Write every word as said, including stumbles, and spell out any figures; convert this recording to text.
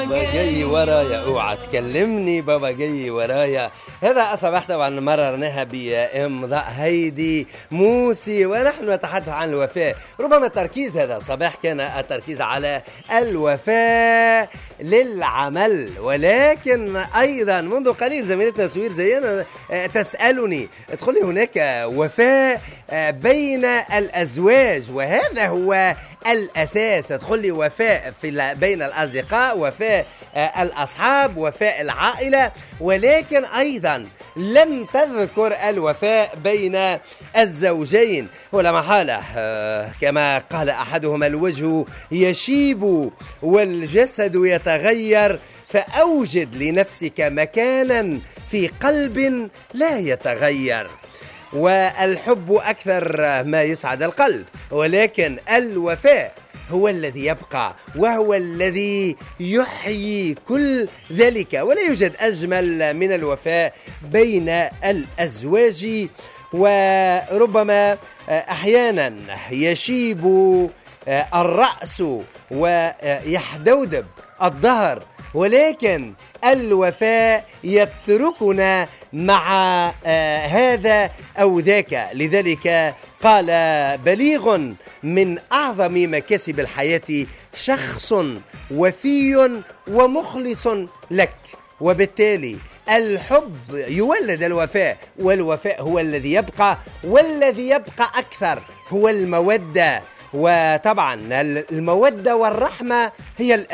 بابا جاي ورايا، اوعى تكلمني، بابا جاي ورايا. هذا أصبح طبعا مررناها بإمضاء هيدي موسي، ونحن نتحدث عن الوفاء. ربما التركيز هذا الصباح كان التركيز على الوفاء للعمل، ولكن أيضا منذ قليل زميلتنا سوير زينا تسألني، تقول لي هناك وفاء بين الأزواج، وهذا هو الأساس. تقول لي وفاء في بين الأصدقاء، وفاء الأصحاب، وفاء العائلة، ولكن أيضا لم تذكر الوفاء بين الزوجين. ولا محالة كما قال أحدهما: الوجه يشيب والجسد يتغير، فأوجد لنفسك مكانا في قلب لا يتغير. والحب أكثر ما يسعد القلب، ولكن الوفاء هو الذي يبقى، وهو الذي يحيي كل ذلك. ولا يوجد أجمل من الوفاء بين الأزواج. وربما أحيانا يشيب الرأس ويحدودب الظهر، ولكن الوفاء يتركنا مع هذا أو ذاك. لذلك قال بليغ: من أعظم مكاسب الحياة شخص وفي ومخلص لك. وبالتالي الحب يولد الوفاء، والوفاء هو الذي يبقى، والذي يبقى أكثر هو المودة. وطبعا المودة والرحمة هي